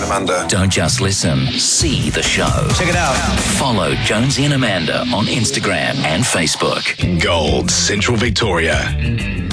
Amanda. Don't just listen, see the show. Check it out. Follow Jonesy and Amanda on Instagram and Facebook. Gold, Central Victoria.